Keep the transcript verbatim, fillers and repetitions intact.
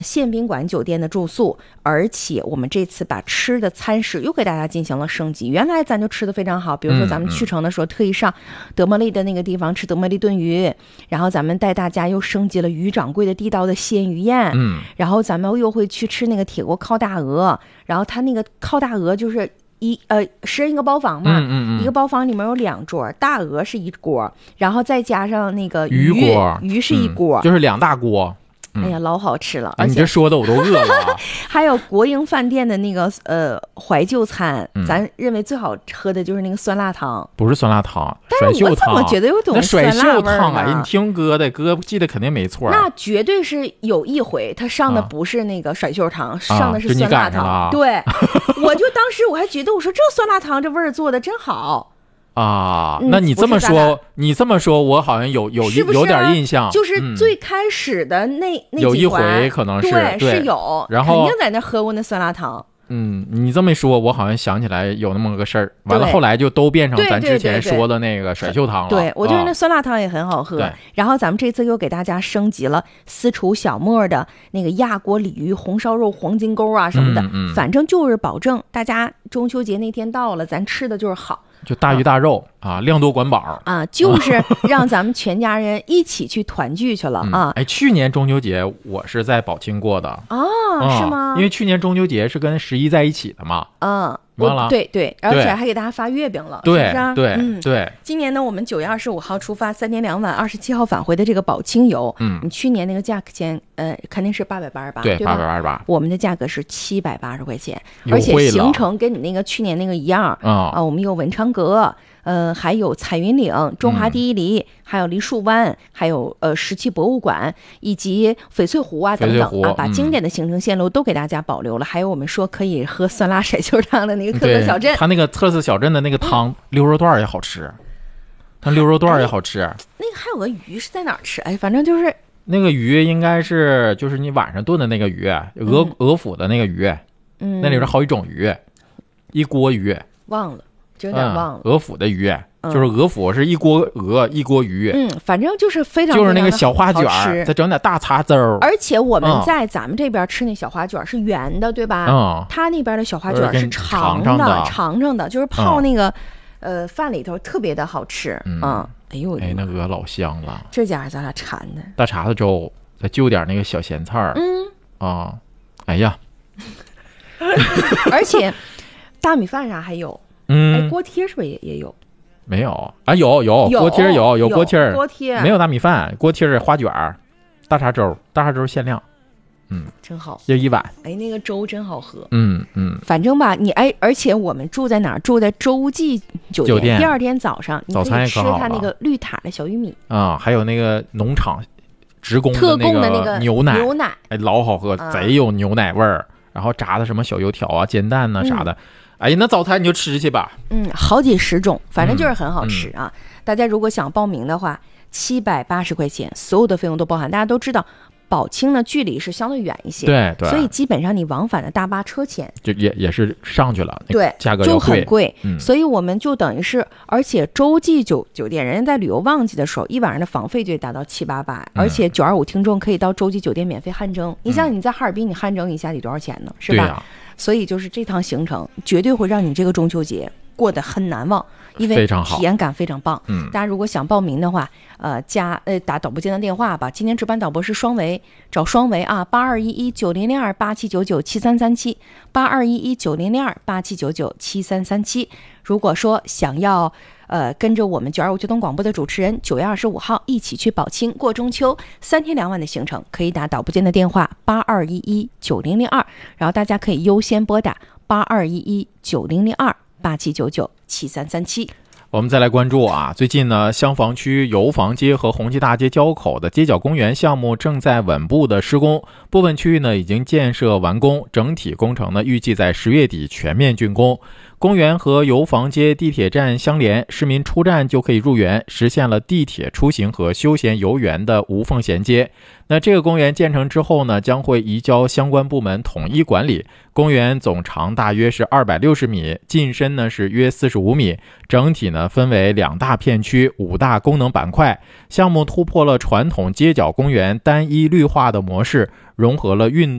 县宾馆酒店的住宿，而且我们这次把吃的餐食又给大家进行了升级。原来咱就吃的非常好，比如说咱们去程的时候特意上德莫利的那个地方吃德莫利炖鱼，然后咱们带大家又升级了于掌柜的地道的鲜鱼宴， 嗯， 然后咱们又会去吃那个铁锅烤大鹅，然后他那个烤大鹅就是一呃十人一个包房嘛， 嗯嗯嗯一个包房里面有两桌，大鹅是一锅，然后再加上那个鱼鱼锅， 鱼是一锅， 嗯、就是两大锅。 哎呀，老好吃了！ 啊、你这说的我都饿了、啊。 还有国营饭店的那个呃怀旧餐、嗯，咱认为最好喝的就是那个酸辣汤， 不是酸辣汤， 但是我怎么觉得有种酸辣味儿呢？那甩袖汤啊，你听哥的，哥记得肯定没错。 那绝对是有一回他上的不是那个甩袖汤，啊、上的是酸辣汤。 啊、 对，我就当时我还觉得，我说这酸辣汤这味儿做的真好。 啊，那你这么说，嗯、你这么说，我好像有有是不是、啊、 有点印象， 就是最开始的那、嗯、那有一回可能是对, 对是有， 然后肯定在那喝过那酸辣汤。 嗯，你这么一说，我好像想起来有那么个事儿。完了，后来就都变成咱之前说的那个甩袖汤了。 对, 对, 对, 对, 对，我觉得那酸辣汤也很好喝。 啊、 然后咱们这次又给大家升级了私厨小莫的那个亚锅鲤鱼红烧肉黄金钩啊什么的， 嗯嗯、 反正就是保证大家中秋节那天到了，咱吃的就是好。 就大鱼大肉、嗯、啊，量多管饱啊，就是让咱们全家人一起去团聚去了啊！ 哎，去年中秋节我是在宝清过的哦、嗯，是吗？ 因为去年中秋节是跟十一在一起的嘛。 嗯， 完了， 对对，而且还给大家发月饼了， 对是不是？ 对、 嗯、 对。 今年呢，我们九月二十五号出发，三天两晚，二十七号返回的这个宝清游， 嗯， 你去年那个价钱，呃，肯定是八百八十八， 对， 八百八十八。 我们的价格是七百八十块钱，而且行程跟你那个去年那个一样啊、 呃。我们有文昌阁。呃，还有彩云岭、中华第一梨，嗯、还有梨树湾，还有呃石器博物馆，以及翡翠湖啊等等啊，把经典的行程线路都给大家保留了。嗯、还有我们说可以喝酸辣甩袖汤的那个特色小镇， 它那个特色小镇的那个汤、嗯、溜肉段也好吃，它溜肉段也好吃。 哎、那个还有个鱼是在哪儿吃？哎，反正就是那个鱼应该是就是你晚上炖的那个鱼，鹅、嗯、鹅府的那个鱼， 嗯， 那里边好几种鱼，一锅鱼， 忘了。有点忘了、 嗯、鹅府的鱼、嗯、就是鹅府是一锅鹅一锅鱼， 嗯，反正就是非常就是那个小花卷，再整点大碴子儿。 而且我们在咱们这边吃那小花卷是圆的，对吧？ 嗯， 他那边的小花卷是长的， 长长的，就是泡那个、嗯、呃饭里头特别的好吃。嗯，嗯哎呦， 哎，那鹅老香了， 这家咱俩馋的。 大碴子粥，再就点那个小咸菜儿。 嗯啊，哎呀， 而且大米饭啥还有。 嗯， 哎，锅贴是不是也也有？ 没有啊，有有有锅贴有有锅贴， 锅贴没有大米饭，锅贴是花卷，大碴粥，大碴粥限量，嗯， 真好， 就一碗。 哎，那个粥真好喝， 嗯嗯。 反正吧，你哎，而且我们住在哪儿？住在洲际酒店。 酒店。 第二天早上，你可以吃它那个绿塔的小玉米啊，还有那个农场职工特供的那个牛奶， 牛奶， 哎，老好喝， 啊、 贼有牛奶味儿。然后炸的什么小油条啊、煎蛋呐、啊、啥的。 嗯哎呀，那早餐你就吃去吧。 嗯，好几十种，反正就是很好吃啊。 嗯嗯、 大家如果想报名的话，七百八十块钱，所有的费用都包含。大家都知道，宝清呢距离是相对远一些， 对对， 所以基本上你往返的大巴车钱就也也是上去了， 对， 价格就很贵。 嗯、 所以我们就等于是，而且洲际酒酒店，人家在旅游旺季的时候，一晚上的房费就达到七八百， 嗯、 而且九二五听众可以到洲际酒店免费汗蒸。嗯、你像你在哈尔滨，你汗蒸一下得多少钱呢？是吧？ 对啊、 所以就是这趟行程绝对会让你这个中秋节过得很难忘，因为体验感非常棒。 嗯， 大家如果想报名的话，呃，加呃打导播间的电话吧。今天值班导播是双维，找双维啊，八二一一九零零二八七九九七三三七，八二一一九零零二八七九九七三三七。如果说想要呃跟着我们九二五交通广播的主持人九月二十五号一起去宝清过中秋，三天两晚的行程，可以打导播间的电话八二一一九零零二，然后大家可以优先拨打八二一一九零零二八七九九七三三七。 我们再来关注啊，最近呢，香坊区油坊街和红旗大街交口的街角公园项目正在稳步的施工，部分区域呢已经建设完工，整体工程呢预计在十月底全面竣工。 公园和油房街地铁站相连，市民出站就可以入园，实现了地铁出行和休闲游园的无缝衔接。那这个公园建成之后呢，将会移交相关部门统一管理。公园总长大约是二百六十米，进深呢是约四十五米，整体呢分为两大片区、五大功能板块。项目突破了传统街角公园单一绿化的模式，融合了运动